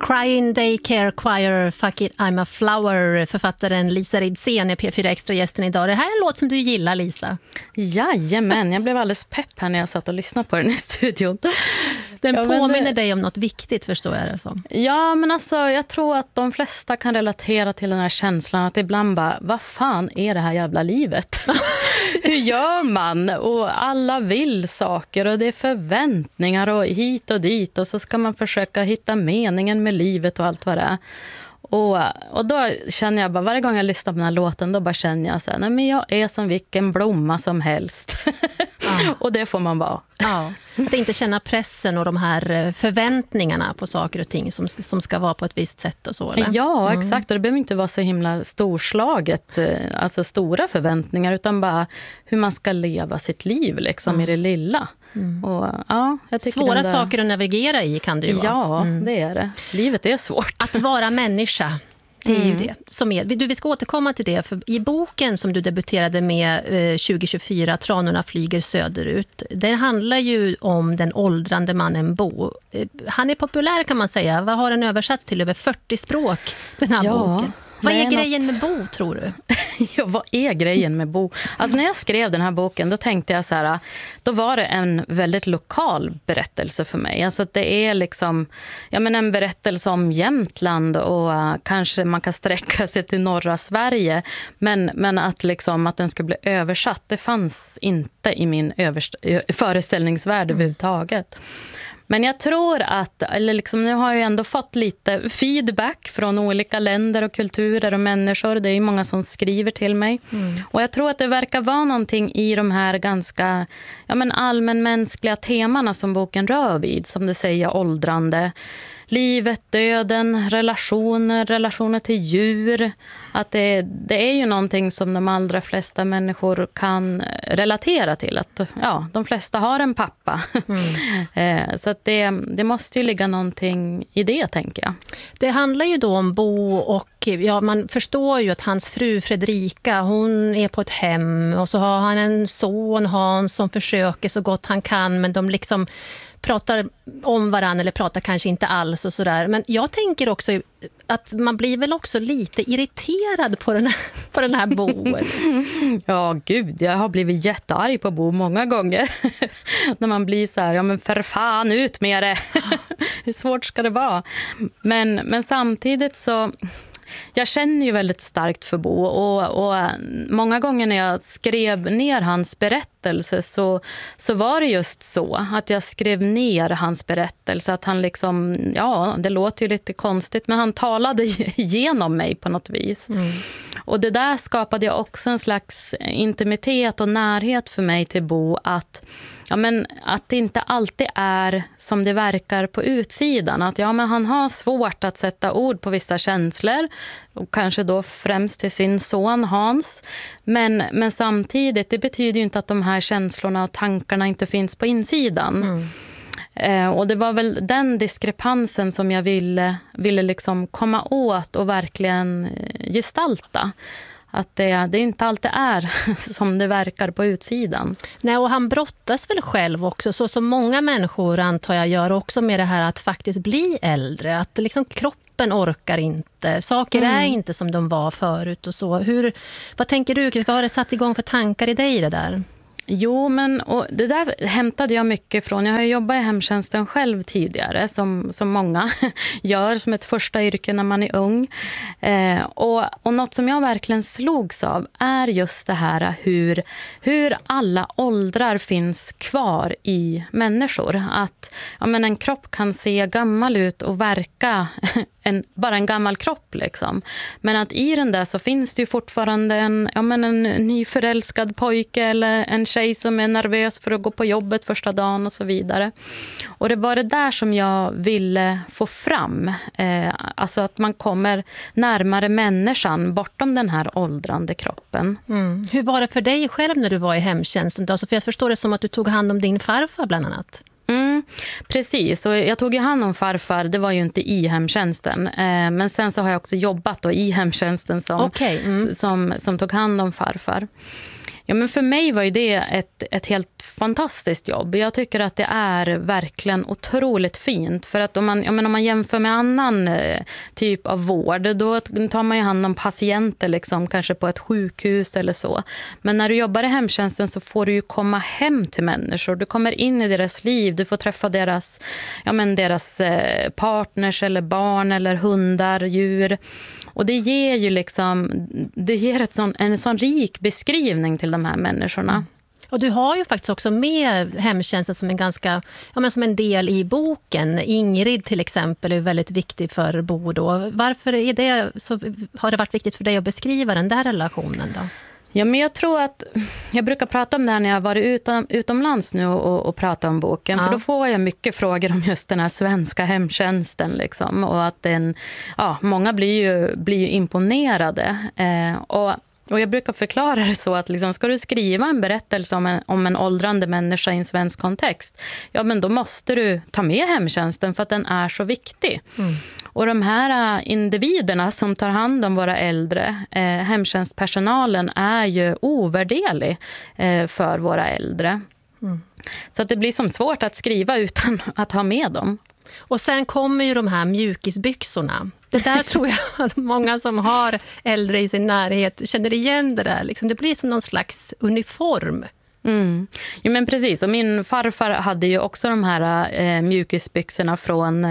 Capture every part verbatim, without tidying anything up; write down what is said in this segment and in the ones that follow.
Crying Daycare Choir, Fuck It, I'm a Flower, författaren Lisa Ridsén är P fyra Extra-gästen idag. Det här är en låt som du gillar, Lisa. Jajamän, jag blev alldeles pepp här när jag satt och lyssnade på den i studion. Den ja, påminner det... dig om något viktigt, förstår jag det som. Ja, men alltså jag tror att de flesta kan relatera till den här känslan att ibland bara, vad fan är det här jävla livet? Hur gör man? Och alla vill saker och det är förväntningar och hit och dit och så ska man försöka hitta meningen med livet och allt vad det är. Och, och då känner jag bara, varje gång jag lyssnar på den här låten, då bara känner jag så här, nej men jag är som vilken blomma som helst. Ja. Och det får man vara. Ja. Att inte känna pressen och de här förväntningarna på saker och ting som, som ska vara på ett visst sätt och så, eller? Ja, mm. exakt. Och det behöver inte vara så himla storslaget, alltså stora förväntningar, utan bara hur man ska leva sitt liv liksom, mm. i det lilla. Mm. Och, ja, jag Svåra där... saker att navigera i kan det ju vara. Ja, mm. det är det. Livet är svårt. Att vara människa, det är mm. ju det som är. Du, vi ska återkomma till det, för i boken som du debuterade med eh, tjugo tjugofyra, Tranorna flyger söderut, det handlar ju om den åldrande mannen Bo. Eh, han är populär, kan man säga. Vad har den översatts till? Över fyrtio språk, den här ja. boken. Vad är, är grejen något... med Bo, tror du? Ja, vad är grejen med Bo? Alltså när jag skrev den här boken, då tänkte jag så här, då var det en väldigt lokal berättelse för mig. Alltså att det är liksom, ja men en berättelse om Jämtland och uh, kanske man kan sträcka sig till norra Sverige. Men, men att liksom att den ska bli översatt, det fanns inte i min överst- föreställningsvärld mm. överhuvudtaget. Men jag tror att, eller liksom, nu har jag ändå fått lite feedback från olika länder och kulturer och människor. Det är ju många som skriver till mig. Mm. Och jag tror att det verkar vara någonting i de här ganska ja, men allmänmänskliga temana som boken rör vid. Som du säger, åldrande, livet, döden, relationer, relationer till djur. Att det, det är ju någonting som de allra flesta människor kan relatera till. Att ja, de flesta har en pappa. Mm. Så att det, det måste ju ligga någonting i det, tänker jag. Det handlar ju då om Bo och ja, man förstår ju att hans fru Fredrika, hon är på ett hem och så har han en son, Hans, som försöker så gott han kan, men de liksom pratar om varann eller pratar kanske inte alls och sådär. Men jag tänker också att man blir väl också lite irriterad på den här, på den här Bo. Ja, gud, jag har blivit jättearg på Bo många gånger. När man blir så här, ja men för fan ut med det. Hur svårt ska det vara? Men, men samtidigt så... Jag känner ju väldigt starkt för Bo och, och många gånger när jag skrev ner hans berättelse så, så var det just så att jag skrev ner hans berättelse, att han liksom, ja det låter ju lite konstigt men han talade igenom mig på något vis. Mm. Och det där skapade jag också en slags intimitet och närhet för mig till Bo, att ja, men att det inte alltid är som det verkar på utsidan. Att ja, men han har svårt att sätta ord på vissa känslor. Och kanske då främst till sin son Hans. Men, men samtidigt, det betyder ju inte att de här känslorna och tankarna inte finns på insidan. Mm. Eh, och det var väl den diskrepansen som jag ville, ville liksom komma åt och verkligen gestalta. Att det, det inte alltid är som det verkar på utsidan. Nej, och han brottas väl själv också, så som många människor antar jag gör också med det här att faktiskt bli äldre. Att liksom kroppen orkar inte, saker mm. är inte som de var förut och så. Hur, vad tänker du, vad har det satt igång för tankar i dig det där? Jo, men och det där hämtade jag mycket från. Jag har jobbat i hemtjänsten själv tidigare, som, som många gör som ett första yrke när man är ung. Eh, och, och något som jag verkligen slogs av är just det här hur, hur alla åldrar finns kvar i människor. Att ja, men en kropp kan se gammal ut och verka en, bara en gammal kropp liksom. Men att i den där så finns det ju fortfarande en, ja, men en nyförälskad pojke eller en tjej som är nervös för att gå på jobbet första dagen och så vidare. Och det var det där som jag ville få fram. Eh, alltså att man kommer närmare människan bortom den här åldrande kroppen. Mm. Hur var det för dig själv när du var i hemtjänsten då? Alltså för jag förstår det som att du tog hand om din farfar bland annat. Mm, precis, och jag tog ju hand om farfar, det var ju inte i hemtjänsten, eh, men sen så har jag också jobbat då i hemtjänsten som, okay. mm. som, som tog hand om farfar. Ja, men för mig var ju det ett, ett helt fantastiskt jobb. Jag tycker att det är verkligen otroligt fint. För att om man, jag menar, om man jämför med annan eh, typ av vård, då tar man ju hand om patienter liksom, kanske på ett sjukhus eller så. Men när du jobbar i hemtjänsten så får du ju komma hem till människor. Du kommer in i deras liv, du får träffa deras, ja, men deras eh, partners eller barn eller hundar, djur. Och det ger ju liksom, det ger ett sån, en sån rik beskrivning till de här människorna. Och du har ju faktiskt också med hemtjänsten som en ganska, ja, men som en del i boken. Ingrid till exempel är väldigt viktig för Bo då. Varför är det, så har det varit viktigt för dig att beskriva den där relationen då? Ja, men jag tror att jag brukar prata om det här när jag har varit utom, utomlands nu och, och prata om boken. Ja. För då får jag mycket frågor om just den här svenska hemtjänsten. Liksom, och att den, ja, många blir ju, blir ju imponerade. Eh, och Och jag brukar förklara det så att liksom, ska du skriva en berättelse om en, om en åldrande människa i en svensk kontext, ja, men då måste du ta med hemtjänsten för att den är så viktig. Mm. Och de här individerna som tar hand om våra äldre, eh, hemtjänstpersonalen, är ju ovärderlig eh, för våra äldre. Mm. Så att det blir som svårt att skriva utan att ha med dem. Och sen kommer ju de här mjukisbyxorna. Det där tror jag att många som har äldre i sin närhet känner igen det där. Liksom. Det blir som någon slags uniform. Mm. Jo, men precis, och min farfar hade ju också de här eh, mjukisbyxorna från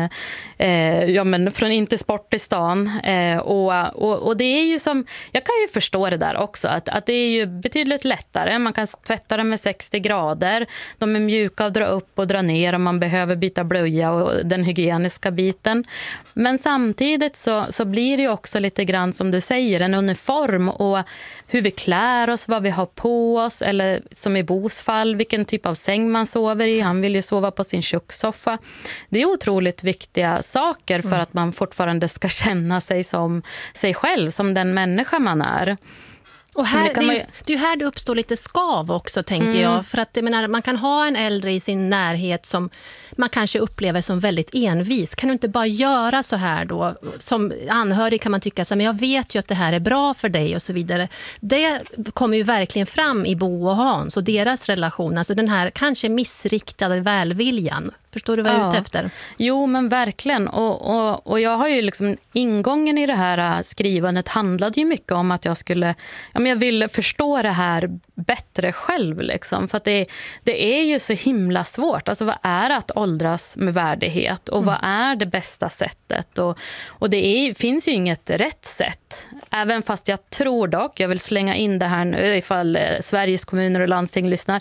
eh, ja, men från Intersport i stan eh, och, och, och det är ju som, jag kan ju förstå det där också, att, att det är ju betydligt lättare, man kan tvätta dem med sextio grader, de är mjuka att dra upp och dra ner om man behöver byta blöja och den hygieniska biten, men samtidigt så, så blir det ju också lite grann som du säger, en uniform, och hur vi klär oss, vad vi har på oss, eller som i Bos fall, vilken typ av säng man sover i. Han vill ju sova på sin kökssoffa. Det är otroligt viktiga saker för mm. att man fortfarande ska känna sig som sig själv, som den människa man är. Och här, det, man ju... det är ju här det uppstår lite skav också, tänker mm. jag. För att jag menar, man kan ha en äldre i sin närhet som man kanske upplever som väldigt envis. Kan du inte bara göra så här då? Som anhörig kan man tycka så här, men jag vet ju att det här är bra för dig och så vidare. Det kommer ju verkligen fram i Bo och Hans och deras relation. Alltså den här kanske missriktade välviljan. Förstår du vad jag är ute efter? Jo, men verkligen. Och, och, och jag har ju liksom, ingången i det här skrivandet handlade ju mycket om att jag skulle, ja, men jag ville förstå det här bättre själv liksom. För att det, det är ju så himla svårt. Alltså vad är att åldras med värdighet? Och mm. vad är det bästa sättet? Och, och det är, finns ju inget rätt sätt. Även fast jag tror dock, jag vill slänga in det här nu ifall eh, Sveriges kommuner och landsting lyssnar.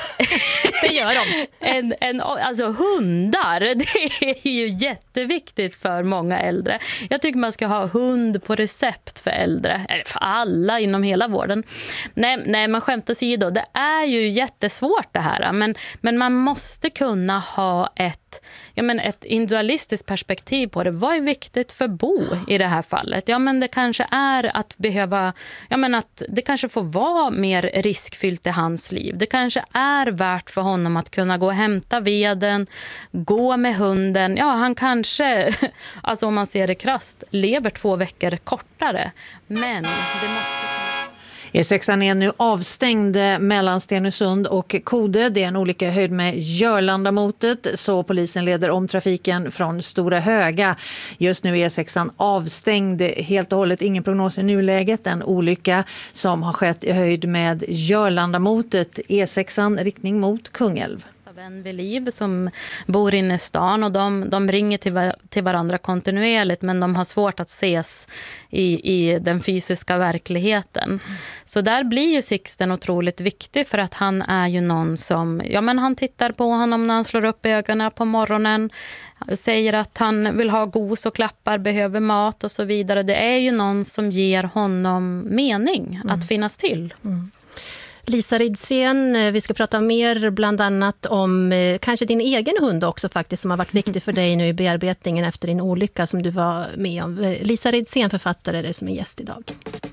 Det gör de. en, en, alltså hundar, det är ju jätteviktigt för många äldre. Jag tycker man ska ha hund på recept för äldre. Eller för alla inom hela vården. Nej, nej man skämtar sig då. Det är ju jättesvårt det här. Men, men man måste kunna ha ett, ja, men ett individualistiskt perspektiv på det. Vad är viktigt för Bo i det här fallet? Ja, men det kanske är att behöva, ja, men att det kanske får vara mer riskfyllt i hans liv. Det kanske är värt för honom att kunna gå och hämta veden, gå med hunden. Ja, han kanske, alltså om man ser det krasst, lever två veckor kortare. Men det måste... E sexan är nu avstängd mellan Stenungsund och Kode. Det är en olika höjd med Jörlandamotet, så polisen leder om trafiken från Stora Höga. Just nu är E sexan avstängd helt och hållet. Ingen prognos i nuläget. En olycka som har skett i höjd med Jörlandamotet. E sexan riktning mot Kungälv. Vän vid liv som bor inne i stan, och de, de ringer till, till varandra kontinuerligt, men de har svårt att ses i, i den fysiska verkligheten. Mm. Så där blir ju Sixten otroligt viktig, för att han är ju någon som, ja, men han tittar på honom när han slår upp ögonen på morgonen, säger att han vill ha gos och klappar, behöver mat och så vidare. Det är ju någon som ger honom mening mm. att finnas till. Mm. Lisa Ridsén, vi ska prata mer bland annat om eh, kanske din egen hund också faktiskt, som har varit viktig för dig nu i bearbetningen efter din olycka som du var med om. Lisa Ridsén, författare, är det som är gäst idag.